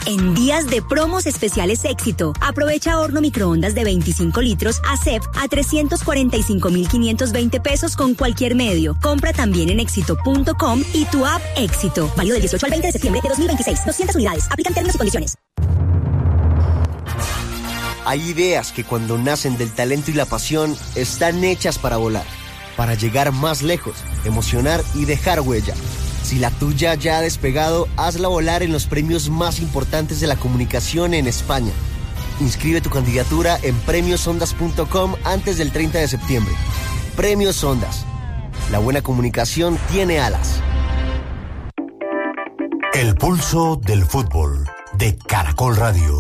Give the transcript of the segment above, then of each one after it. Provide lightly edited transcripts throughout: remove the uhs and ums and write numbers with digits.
En días de promos especiales Éxito, aprovecha horno microondas de 25 litros ASEP a 345.520 pesos con cualquier medio. Compra también en éxito.com y tu app Éxito. Válido del 18 al 20 de septiembre de 2026. 200 unidades. Aplican términos y condiciones. Hay ideas que cuando nacen del talento y la pasión están hechas para volar, para llegar más lejos, emocionar y dejar huella. Si la tuya ya ha despegado, hazla volar en los premios más importantes de la comunicación en España. Inscribe tu candidatura en premiosondas.com antes del 30 de septiembre. Premios Ondas. La buena comunicación tiene alas. El pulso del fútbol de Caracol Radio.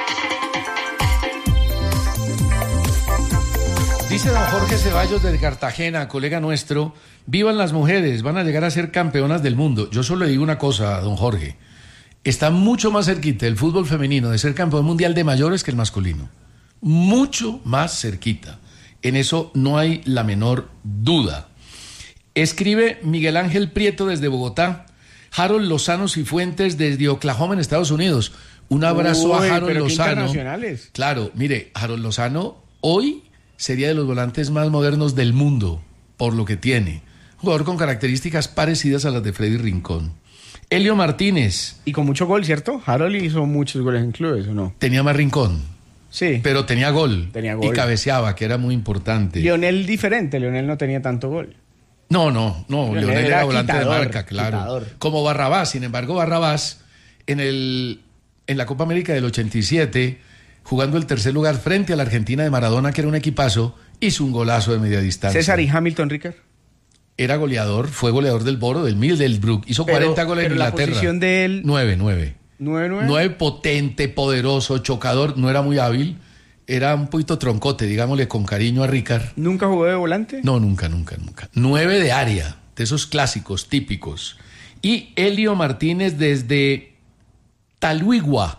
Dice don Jorge Ceballos de Cartagena, colega nuestro, vivan las mujeres, van a llegar a ser campeonas del mundo. Yo solo le digo una cosa, don Jorge, está mucho más cerquita el fútbol femenino de ser campeón mundial de mayores que el masculino. Mucho más cerquita. En eso no hay la menor duda. Escribe Miguel Ángel Prieto desde Bogotá, Harold Lozano Cifuentes desde Oklahoma en Estados Unidos. Un abrazo a Harold Lozano. Claro, mire, Harold Lozano hoy sería de los volantes más modernos del mundo, por lo que tiene. Un jugador con características parecidas a las de Freddy Rincón. Elio Martínez. Y con mucho gol, ¿cierto? Harold hizo muchos goles en clubes, ¿o no? Tenía más Rincón. Sí. Pero tenía gol. Tenía gol. Y cabeceaba, que era muy importante. Lionel diferente, Lionel no tenía tanto gol. No, Lionel era volante quitador, de marca, claro. Quitador. Como Barrabás, sin embargo, Barrabás, en la Copa América del 87... jugando el tercer lugar frente a la Argentina de Maradona, que era un equipazo, hizo un golazo de media distancia. César y Hamilton, Ricard. Era goleador, fue goleador del Boro, del Middlesbrough, hizo 40 goles en Inglaterra. La posición de él... 9. 9 potente, poderoso, chocador, no era muy hábil, era un poquito troncote, digámosle con cariño a Ricard. ¿Nunca jugó de volante? No, nunca. 9 de área, de esos clásicos, típicos. Y Elio Martínez desde Taluigua.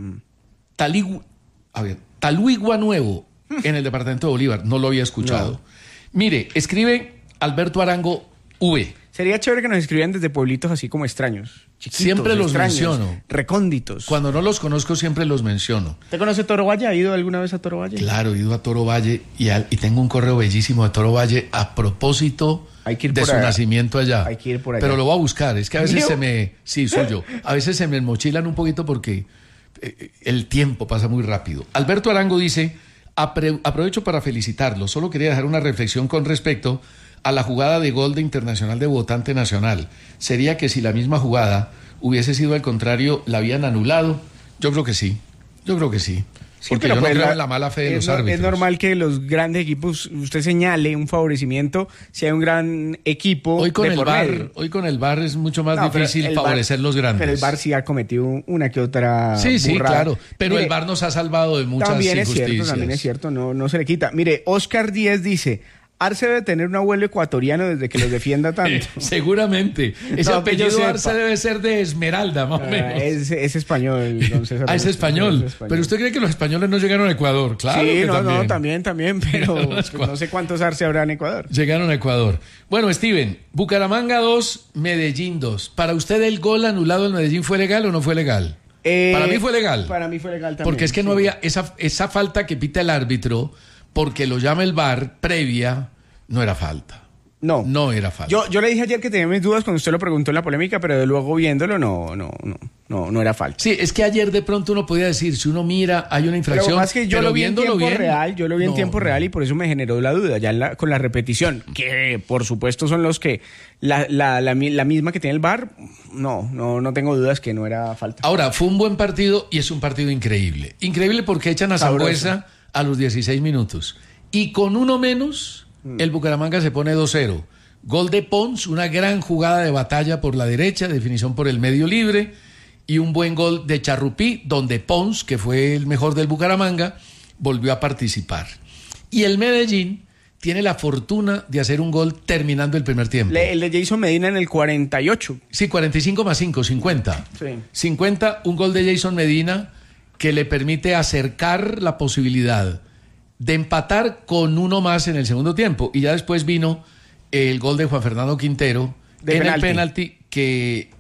Taluigua Nuevo, en el departamento de Bolívar. No lo había escuchado. No. Mire, escribe Alberto Arango V. Sería chévere que nos escribieran desde pueblitos así como extraños. Chiquitos, siempre los extraños, menciono. Recónditos. Cuando no los conozco siempre los menciono. ¿Te conoce Toro Valle? ¿Ha ido alguna vez a Toro Valle? Claro, he ido a Toro Valle y tengo un correo bellísimo de Toro Valle a propósito de su nacimiento allá. Hay que ir por allá. Pero lo voy a buscar. Es que a veces Sí, soy yo. A veces se me mochilan un poquito porque el tiempo pasa muy rápido. Alberto Arango dice, aprovecho para felicitarlo. Solo quería dejar una reflexión con respecto a la jugada de gol de Internacional de votante nacional. ¿Sería que si la misma jugada hubiese sido al contrario, la habían anulado? Yo creo que sí. Sí, porque yo no creo en la mala fe de los árbitros. Es normal que los grandes equipos, usted señale un favorecimiento si hay un gran equipo. Hoy con el VAR es mucho más difícil favorecer los grandes. Pero el VAR sí ha cometido una que otra Sí, burrada. Claro. Pero mire, el VAR nos ha salvado de muchas injusticias. También es cierto, no se le quita. Mire, Oscar Díez dice... Arce debe tener un abuelo ecuatoriano desde que los defienda tanto. Seguramente. Ese apellido Arce debe ser de Esmeralda, más o menos. Es español, don César. Es español. Pero usted cree que los españoles no llegaron a Ecuador. Claro sí, que también, pero no sé cuántos Arce habrá en Ecuador. Llegaron a Ecuador. Bueno, Steven, Bucaramanga 2, Medellín 2. ¿Para usted el gol anulado en Medellín fue legal o no fue legal? Para mí fue legal. Para mí fue legal también. Porque es que no había esa falta que pita el árbitro... porque lo llama el VAR previa, no era falta. No era falta. Yo le dije ayer que tenía mis dudas cuando usted lo preguntó en la polémica, pero de luego viéndolo no era falta. Sí, es que ayer de pronto uno podía decir, si uno mira, hay una infracción, pero más que yo lo vi en tiempo real, en tiempo real y por eso me generó la duda, ya con la repetición, que por supuesto son los que, la misma que tiene el VAR, no tengo dudas que no era falta. Ahora, fue un buen partido y es un partido increíble. Increíble porque echan a Sangüesa a los 16 minutos. Y con uno menos, el Bucaramanga se pone 2-0. Gol de Pons, una gran jugada de batalla por la derecha, definición por el medio libre, y un buen gol de Charrupí, donde Pons, que fue el mejor del Bucaramanga, volvió a participar. Y el Medellín tiene la fortuna de hacer un gol terminando el primer tiempo. El de Jason Medina en el 48. Sí, 45 más 5, 50. Sí. 50, un gol de Jason Medina que le permite acercar la posibilidad de empatar con uno más en el segundo tiempo. Y ya después vino el gol de Juan Fernando Quintero el penalti que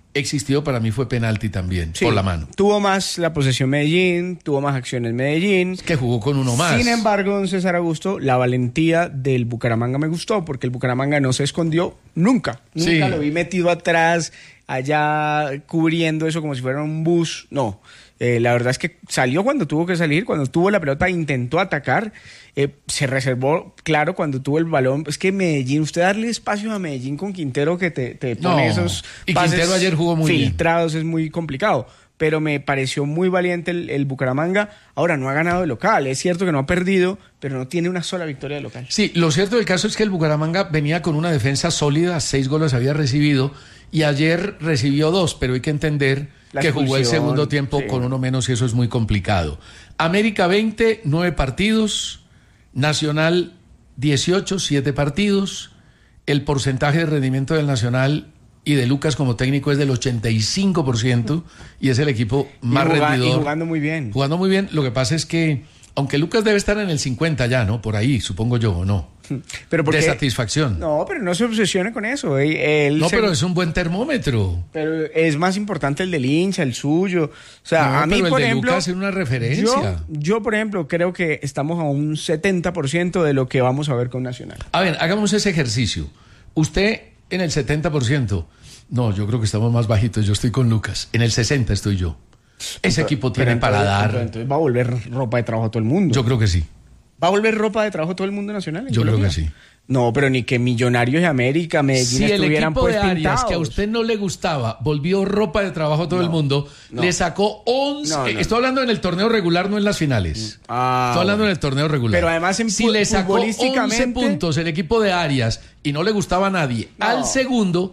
existido para mí fue penalti también, Sí, por la mano. tuvo más la posesión Medellín, tuvo más acciones Medellín. Que jugó con uno más. Sin embargo, don César Augusto, la valentía del Bucaramanga me gustó, porque el Bucaramanga no se escondió nunca. Sí. Nunca lo vi metido atrás, allá cubriendo eso como si fuera un bus. No, la verdad es que salió cuando tuvo que salir, cuando tuvo la pelota intentó atacar, se reservó, claro, cuando tuvo el balón. Es que Medellín, usted darle espacio a Medellín con Quintero que te pone esos y pases Quintero ayer jugó muy filtrados, es muy complicado. Pero me pareció muy valiente el Bucaramanga. Ahora, no ha ganado de local. Es cierto que no ha perdido, pero no tiene una sola victoria de local. Sí, lo cierto del caso es que el Bucaramanga venía con una defensa sólida, 6 goles había recibido, y ayer recibió 2, pero hay que entender que jugó el segundo tiempo con uno menos y eso es muy complicado. América 20, 9 partidos, Nacional 18, 7 partidos, el porcentaje de rendimiento del Nacional y de Lucas como técnico es del 85% y es el equipo más rendidor. Y jugando muy bien. Jugando muy bien, lo que pasa es que, aunque Lucas debe estar en el 50 ya, ¿no? Por ahí, supongo yo, ¿o no? Pero de satisfacción. No, pero no se obsesione con eso. Pero es un buen termómetro. Pero es más importante el del hincha, el suyo. O sea, a mí, por ejemplo, Lucas es una referencia. Yo, por ejemplo, creo que estamos a un 70% de lo que vamos a ver con Nacional. A ver, hagamos ese ejercicio. Usted en el 70%. No, yo creo que estamos más bajitos. Yo estoy con Lucas. En el 60% estoy yo. Ese equipo tiene para dar. Entonces va a volver ropa de trabajo a todo el mundo. Yo creo que sí. ¿Va a volver ropa de trabajo todo el mundo nacional? Yo creo que sí. No, pero ni que Millonarios de América, Medellín si estuvieran pues pintados. Si el equipo de Arias, pintados. que a usted no le gustaba, volvió ropa de trabajo a todo el mundo, le sacó 11... Estoy hablando en el torneo regular, no en las finales. Estoy hablando en el torneo regular. Pero además si le sacó 11 puntos el equipo de Arias y no le gustaba a nadie, al segundo,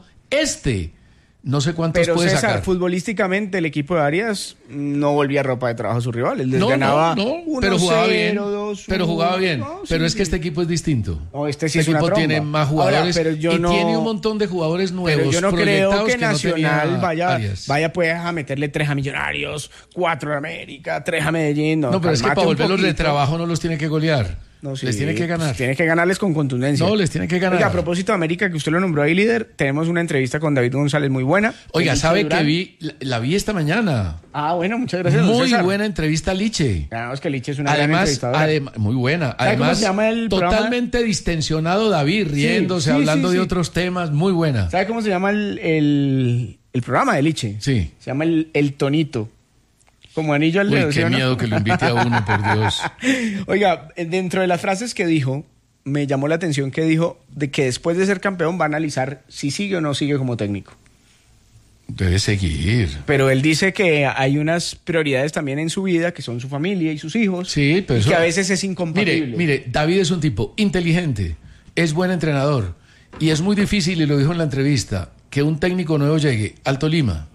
no sé cuántos puede César, sacar. Futbolísticamente el equipo de Arias no volvía ropa de trabajo a sus rivales. Les ganaba 1-0, pero jugaba bien. 2-1. Pero jugaba bien. Pero es que este equipo es distinto. No, este sí es una equipo tromba. tiene más jugadores Ahora, tiene un montón de jugadores nuevos. Pero yo no creo que Nacional no vaya pues a meterle 3 a Millonarios, 4 a América, 3 a Medellín. No, pero es que para volverlos de trabajo no los tiene que golear. No, sí, les tiene que ganar. Tiene que ganarles con contundencia. No, les tiene que ganar. Oiga, a propósito de América, que usted lo nombró ahí líder, tenemos una entrevista con David González muy buena. Oiga, ¿sabe que la vi esta mañana? Ah, bueno, muchas gracias. Muy buena entrevista a Liche. Claro, es que Liche es una gran entrevistadora. Muy buena. Además, ¿cómo se llama el totalmente programa? Distensionado David, riéndose, hablando de otros temas. Muy buena. ¿Sabe cómo se llama el programa de Liche? Sí. Se llama el Tonito. Como anillo al dedo. Uy, qué miedo que lo invite a uno, por Dios. Oiga, dentro de las frases que dijo, me llamó la atención que dijo de que después de ser campeón va a analizar si sigue o no sigue como técnico. Debe seguir. Pero él dice que hay unas prioridades también en su vida, que son su familia y sus hijos. Sí, pero que a veces es incompatible. Mire, David es un tipo inteligente, es buen entrenador, y es muy difícil, y lo dijo en la entrevista, que un técnico nuevo llegue al Tolima,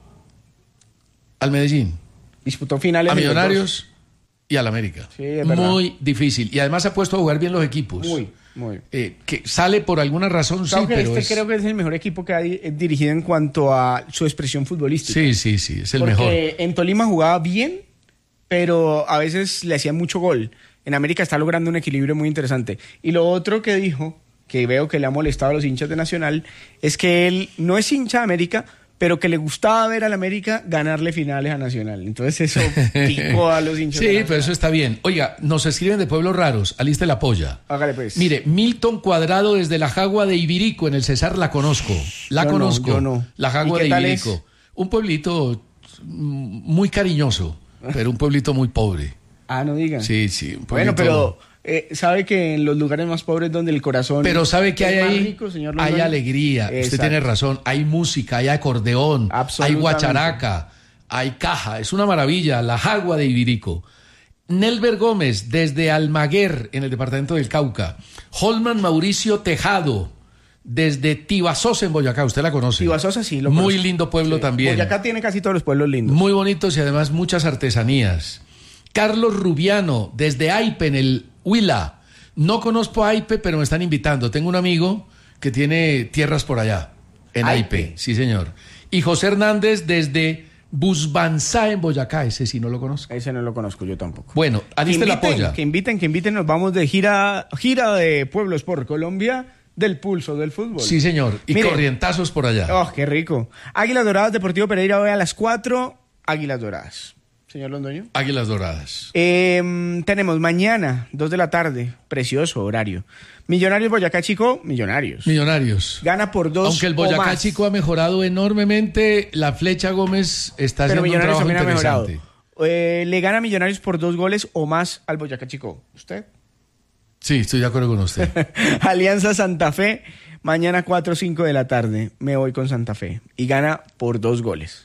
al Medellín, disputó finales a Millonarios y al América. Sí, es verdad. Muy difícil. Y además ha puesto a jugar bien los equipos. Muy. Que sale por alguna razón, sí, pero creo que es el mejor equipo que ha dirigido en cuanto a su expresión futbolística. Sí, es el mejor. Porque en Tolima jugaba bien, pero a veces le hacía mucho gol. En América está logrando un equilibrio muy interesante. Y lo otro que dijo, que veo que le ha molestado a los hinchas de Nacional, es que él no es hincha de América, pero que le gustaba ver al América ganarle finales a Nacional. Entonces eso picó a los hinchas. Sí, pero eso está bien. Oiga, nos escriben de pueblos raros. Aliste la polla. Hágale pues. Mire, Milton Cuadrado desde la Jagua de Ibirico, en el Cesar, la conozco. Yo no. La Jagua de Ibirico. Un pueblito muy cariñoso, pero un pueblito muy pobre. Ah, no digan. Sí, un pueblito... Bueno, pero... sabe que en los lugares más pobres donde el corazón... Pero sabe que hay ahí, rico, señor hay alegría. Exacto. Usted tiene razón. Hay música, hay acordeón, hay guacharaca, hay caja. Es una maravilla, la Jagua de Ibirico. Nelber Gómez, desde Almaguer, en el departamento del Cauca. Holman Mauricio Tejado, desde Tibasosa, en Boyacá. Usted la conoce. Tibasosa, sí, lo conozco. Muy lindo pueblo también. Boyacá tiene casi todos los pueblos lindos. Muy bonitos y además muchas artesanías. Carlos Rubiano, desde Aipe, en el Huila. No conozco a Aipe, pero me están invitando. Tengo un amigo que tiene tierras por allá, en Aipe. Sí, señor. Y José Hernández, desde Busbanzá, en Boyacá. Ese sí no lo conozco. Ese no lo conozco yo tampoco. Bueno, aliste la polla. Que inviten. Nos vamos de gira de pueblos por Colombia. del pulso del fútbol. Sí, señor. Y Mire, corrientazos por allá. Oh, qué rico. Águilas Doradas, Deportivo Pereira hoy a las 4. Águilas Doradas. Señor Londoño. Águilas Doradas. Tenemos mañana, 2 de la tarde. Precioso horario. Millonarios Boyacá Chico, Millonarios. Gana por 2 Aunque el Boyacá Chico ha mejorado enormemente, la Flecha Gómez está haciendo un trabajo interesante. Le gana Millonarios por 2 goles o más al Boyacá Chico. ¿Usted? Sí, estoy de acuerdo con usted. Alianza Santa Fe, mañana 4 o 5 de la tarde. Me voy con Santa Fe. Y gana por 2 goles.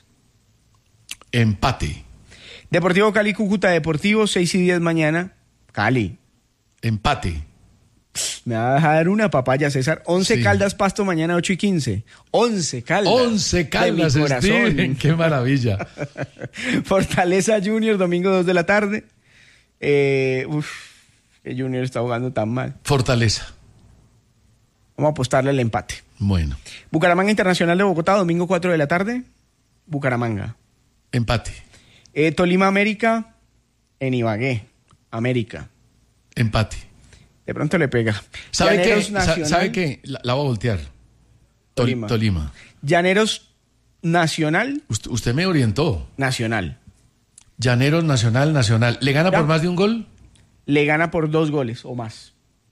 Empate. Deportivo Cali, Cúcuta Deportivo, 6 y 10 mañana. Cali. Empate. Me va a dejar una papaya, César. 11 sí. Caldas, Pasto, mañana 8 y 15. 11 Caldas. 11 Caldas, Steven. Qué maravilla. Fortaleza Junior, domingo 2 de la tarde. Que Junior está jugando tan mal. Fortaleza. Vamos a apostarle al empate. Bueno. Bucaramanga Internacional de Bogotá, domingo 4 de la tarde. Bucaramanga. Empate. Tolima América en Ibagué. América. Empate. De pronto le pega. ¿Sabe qué? La va a voltear. Tolima. Llaneros Nacional. Usted me orientó. Nacional. Llaneros Nacional. ¿Le gana por más de un gol? Le gana por 2 goles o más.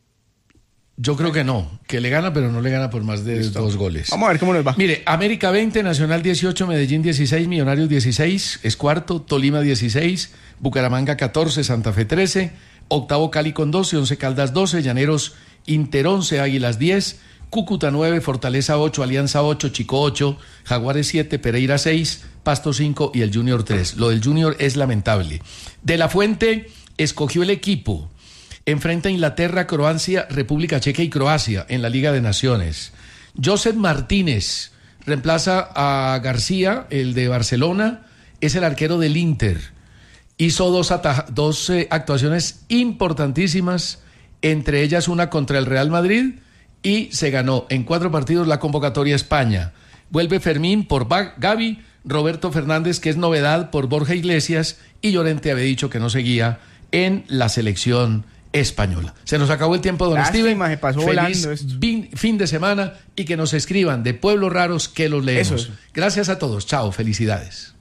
Yo creo que no, que le gana, pero no le gana por más de 2 goles. Vamos a ver cómo nos va. Mire, América 20, Nacional 18, Medellín 16, Millonarios 16, es cuarto, Tolima 16, Bucaramanga 14, Santa Fe 13, octavo Cali con 12, 11 Caldas 12, Llaneros Inter 11, Águilas 10, Cúcuta 9, Fortaleza 8, Alianza 8, Chico 8, Jaguares 7, Pereira 6, Pasto 5 y el Junior 3. Lo del Junior es lamentable. De la Fuente escogió el equipo. Enfrenta a Inglaterra, Croacia, República Checa y Croacia en la Liga de Naciones. Josep Martínez reemplaza a García, el de Barcelona, es el arquero del Inter. Hizo dos actuaciones importantísimas, entre ellas una contra el Real Madrid, y se ganó en 4 partidos la convocatoria a España. Vuelve Fermín por Gavi, Roberto Fernández, que es novedad, por Borja Iglesias, y Llorente había dicho que no seguía en la selección española. Se nos acabó el tiempo, don Steven. Se pasó Feliz fin de semana y que nos escriban de Pueblos Raros que los leemos. Eso. Gracias a todos. Chao, felicidades.